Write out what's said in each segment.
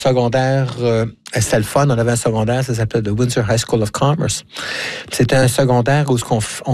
secondaire, c'était le fun. On avait un secondaire, ça s'appelait The Windsor High School of Commerce. C'était un secondaire où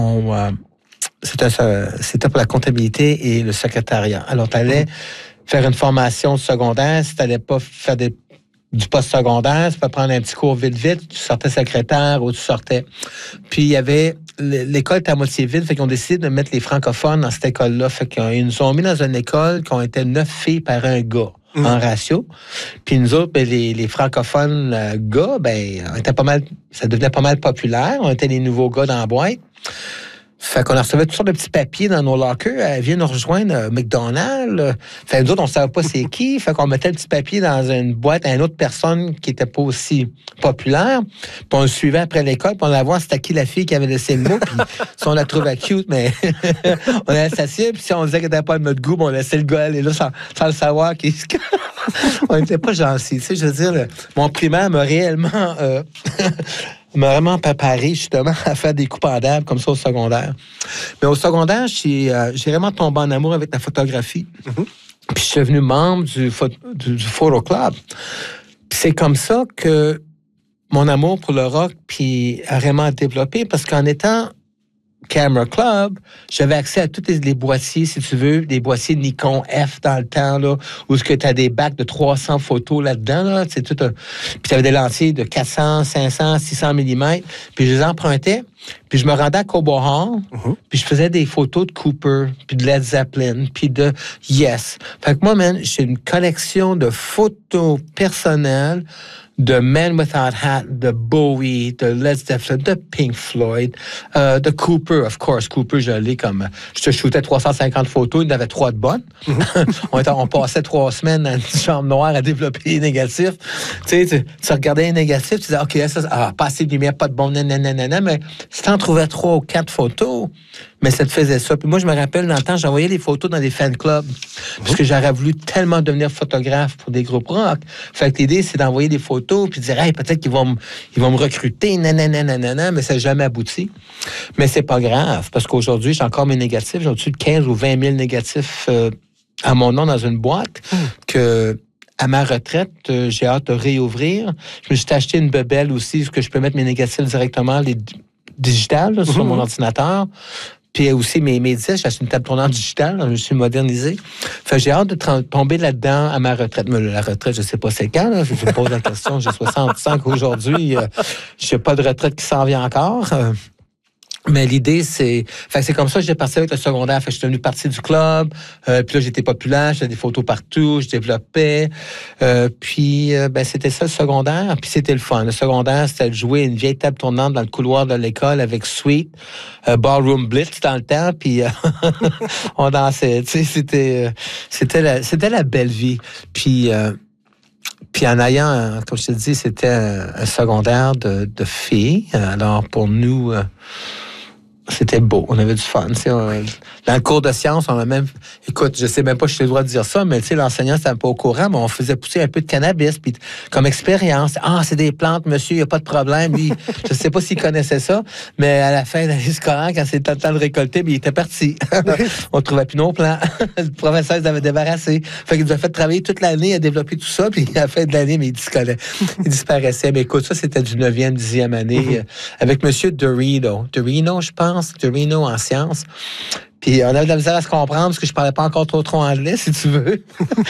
c'était pour la comptabilité et le secrétariat. Alors, tu allais faire une formation secondaire. Si tu n'allais pas faire du post-secondaire, tu peux prendre un petit cours vite, tu sortais secrétaire ou tu sortais. Puis, il y avait... L'école était à moitié vide, fait qu'ils ont décidé de mettre les francophones dans cette école-là. Fait qu'ils nous ont mis dans une école qui était 9 filles par un gars. En ratio. Puis nous autres, les francophones gars, on était pas mal, ça devenait pas mal populaire. On était les nouveaux gars dans la boîte. Fait qu'on recevait toutes sortes de petits papiers dans nos lockers. Elle vient nous rejoindre McDonald's. Fait nous autres, on ne savait pas c'est qui. Fait qu'on mettait le petit papier dans une boîte à une autre personne qui n'était pas aussi populaire. Puis on le suivait après l'école. Puis on allait voir c'était qui la fille qui avait laissé le mot. Puis si on la trouvait cute, mais on allait s'asseoir. Puis si on disait qu'elle n'était pas de notre goût, on laissait le gars aller là sans le savoir. On n'était pas gentils. Tu sais, je veux dire, mon primaire m'a réellement... m'a vraiment préparé justement à faire des coupes en d'herbe comme ça au secondaire. Mais au secondaire, j'ai vraiment tombé en amour avec la photographie. Puis je suis devenu membre du Photo Club. Puis c'est comme ça que mon amour pour le rock puis a vraiment développé parce qu'en étant Camera Club, j'avais accès à tous les boîtiers, si tu veux, des boîtiers Nikon F dans le temps, là, où tu as des bacs de 300 photos là-dedans. Là, c'est tout Puis tu avais des lentilles de 400, 500, 600 mm. Puis je les empruntais. Puis je me rendais à Cobo Hall, puis je faisais des photos de Cooper, puis de Led Zeppelin, puis de Yes. Fait que moi, j'ai une collection de photos personnelles de Men Without Hat, de Bowie, de Led Zeppelin, de Pink Floyd, de Cooper, of course. Cooper, je l'ai comme... Je te shootais 350 photos, il y en avait 3 de bonnes. On passait 3 semaines dans une chambre noire à développer les négatifs. Tu sais, tu regardais les négatifs, tu disais, OK, ça, pas assez de lumière, pas de bon, nanana, mais si t'en trouvais 3 ou 4 photos, mais ça te faisait ça. Puis moi, je me rappelle, dans le temps, j'envoyais les photos dans des fan clubs, parce que j'aurais voulu tellement devenir photographe pour des groupes rock. Fait que l'idée, c'est d'envoyer des photos, puis de dire, hey, peut-être qu'ils vont me recruter, nanana, mais ça n'a jamais abouti. Mais c'est pas grave, parce qu'aujourd'hui, j'ai encore mes négatifs. J'ai au-dessus de 15 ou 20 000 négatifs à mon nom dans une boîte que... À ma retraite, j'ai hâte de réouvrir. Je me suis acheté une bebelle aussi, parce que je peux mettre mes négatifs directement, les digitales, là, sur mon ordinateur. Puis aussi, mes disques, j'ai acheté une table tournante digitale, je me suis modernisé. Fait que j'ai hâte de tomber là-dedans à ma retraite. Mais la retraite, je ne sais pas c'est quand, là. Je me pose la question, j'ai 65 aujourd'hui. Je n'ai pas de retraite qui s'en vient encore. Mais l'idée, c'est comme ça que j'ai parti avec le secondaire. Fait que je suis devenu partie du club. Puis là, j'étais populaire, j'avais des photos partout, je développais. Puis c'était ça le secondaire. Puis c'était le fun. Le secondaire, c'était de jouer une vieille table tournante dans le couloir de l'école avec Sweet, Ballroom Blitz dans le temps. Puis on dansait. Tu sais, c'était la belle vie. Puis en ayant, comme je te dis, c'était un secondaire de filles. Alors pour nous... c'était beau, on avait du fun. Dans le cours de sciences, on a même... Écoute, je sais même pas si j'ai le droit de dire ça, mais l'enseignant, c'était un peu au courant, mais on faisait pousser un peu de cannabis, puis comme expérience. Ah, c'est des plantes, monsieur, il n'y a pas de problème. Lui, je sais pas s'il connaissait ça, mais à la fin de l'année scolaire, quand c'était le temps de récolter, il était parti. On trouvait plus nos plants. Le professeur les avait débarrassés. Fait qu'il nous a fait travailler toute l'année à développer tout ça, puis à la fin de l'année, mais il disparaissait. Mais écoute, ça, c'était du 9e, 10e année, avec monsieur Dorino, je pense. Dorino en sciences. Puis on avait de la misère à se comprendre parce que je parlais pas encore trop anglais, si tu veux.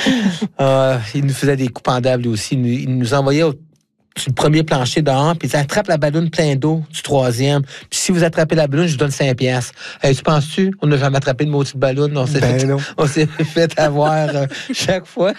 Il nous faisait des coupes en d'herbe lui aussi. Il nous envoyait sur le premier plancher dehors, puis il disait, attrape la ballonne plein d'eau du 3e. Puis si vous attrapez la ballonne, je vous donne 5 piastres. Hey, tu penses-tu? On n'a jamais attrapé une maudite ballonne. On s'est fait avoir chaque fois.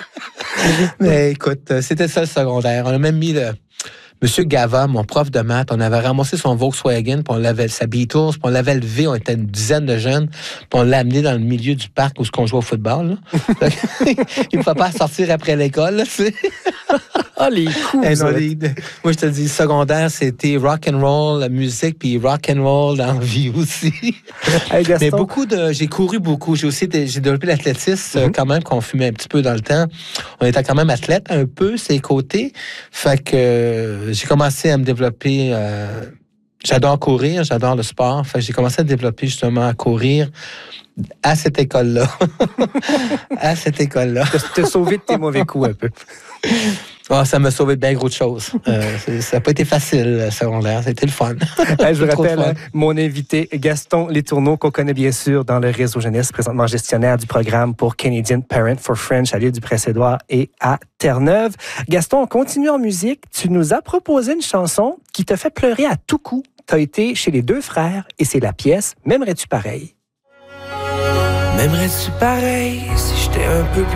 Mais écoute, c'était ça le secondaire. On a même mis Monsieur Gava, mon prof de maths, on avait ramassé son Volkswagen, puis on l'avait sa Beatles, puis on l'avait levé, on était une dizaine de jeunes, puis on l'a amené dans le milieu du parc où on jouait au football. Là. Il ne faut pas sortir après l'école, là, tu sais. Ah, les coups! Moi, je te dis, secondaire, c'était rock and roll, la musique, puis rock and roll dans la vie aussi. Hey, mais j'ai couru beaucoup. J'ai développé l'athlétisme quand même, qu'on fumait un petit peu dans le temps. On était quand même athlète un peu, ses côtés. Fait que j'ai commencé à me développer. J'adore courir, j'adore le sport. Fait que j'ai commencé à développer justement à courir à cette école-là. À cette école-là. T'as sauvé de tes mauvais coups un peu. Ah, ça m'a sauvé de bien gros de choses. Ça n'a pas été facile, le secondaire. C'était le fun. Je vous rappelle, mon invité, Gaston Letourneau, qu'on connaît bien sûr dans le réseau jeunesse, présentement gestionnaire du programme pour Canadian Parent for French à l'île du Prince-Édouard et à Terre-Neuve. Gaston, on continue en musique. Tu nous as proposé une chanson qui te fait pleurer à tout coup. Tu as été chez les deux frères et c'est la pièce « M'aimerais-tu pareil ». M'aimerais-tu pareil si j'étais un peu plus